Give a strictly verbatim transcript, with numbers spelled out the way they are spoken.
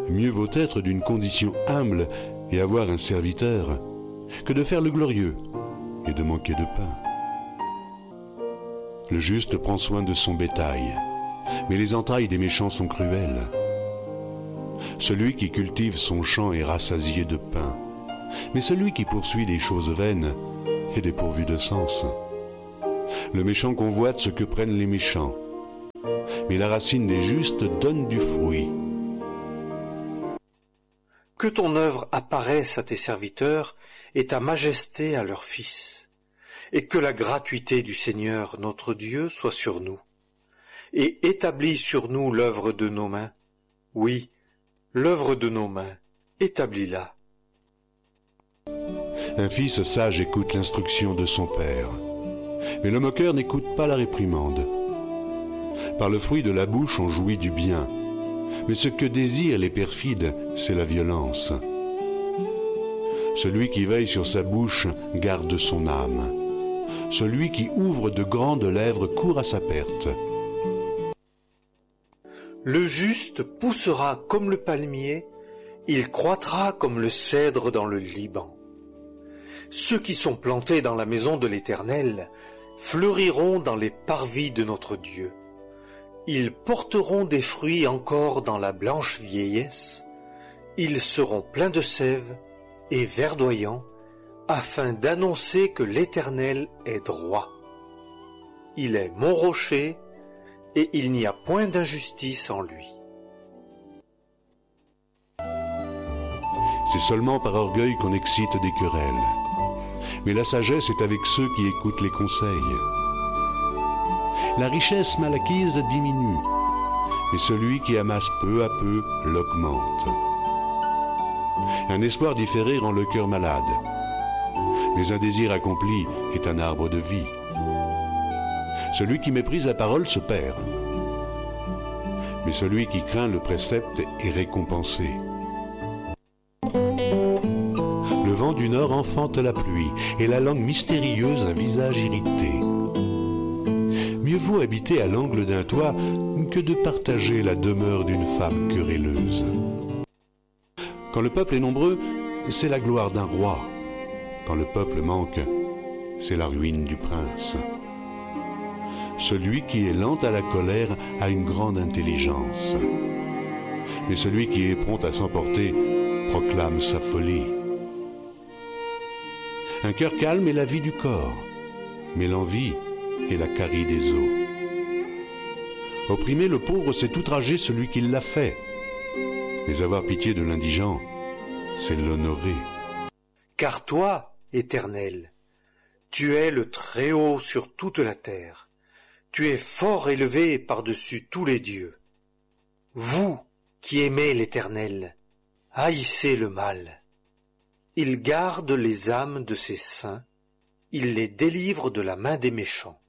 Mieux vaut être d'une condition humble et avoir un serviteur que de faire le glorieux et de manquer de pain. Le juste prend soin de son bétail, mais les entrailles des méchants sont cruelles. Celui qui cultive son champ est rassasié de pain, mais celui qui poursuit des choses vaines est dépourvu de sens. Le méchant convoite ce que prennent les méchants, mais la racine des justes donne du fruit. Que ton œuvre apparaisse à tes serviteurs et ta majesté à leurs fils, et que la gratuité du Seigneur notre Dieu soit sur nous, et établis sur nous l'œuvre de nos mains. Oui, l'œuvre de nos mains, établis-la. Un fils sage écoute l'instruction de son père, mais le moqueur n'écoute pas la réprimande. Par le fruit de la bouche on jouit du bien, mais ce que désirent les perfides, c'est la violence. Celui qui veille sur sa bouche garde son âme. Celui qui ouvre de grandes lèvres court à sa perte. Le juste poussera comme le palmier, il croîtra comme le cèdre dans le Liban. Ceux qui sont plantés dans la maison de l'Éternel fleuriront dans les parvis de notre Dieu. Ils porteront des fruits encore dans la blanche vieillesse. Ils seront pleins de sève et verdoyants, afin d'annoncer que l'Éternel est droit. Il est mon rocher, et il n'y a point d'injustice en lui. C'est seulement par orgueil qu'on excite des querelles. Mais la sagesse est avec ceux qui écoutent les conseils. La richesse mal acquise diminue, mais celui qui amasse peu à peu l'augmente. Un espoir différé rend le cœur malade, mais un désir accompli est un arbre de vie. Celui qui méprise la parole se perd, mais celui qui craint le précepte est récompensé. Le vent du nord enfante la pluie, et la langue mystérieuse un visage irrité. Mieux vaut habiter à l'angle d'un toit que de partager la demeure d'une femme querelleuse. Quand le peuple est nombreux, c'est la gloire d'un roi. Quand le peuple manque, c'est la ruine du prince. Celui qui est lent à la colère a une grande intelligence, mais celui qui est prompt à s'emporter proclame sa folie. Un cœur calme est la vie du corps, mais l'envie est la carie des os. Opprimer le pauvre, c'est outrager celui qui l'a fait, mais avoir pitié de l'indigent, c'est l'honorer. Car toi, Éternel, tu es le Très-Haut sur toute la terre. Tu es fort élevé par-dessus tous les dieux. Vous qui aimez l'Éternel, haïssez le mal. Il garde les âmes de ses saints, il les délivre de la main des méchants.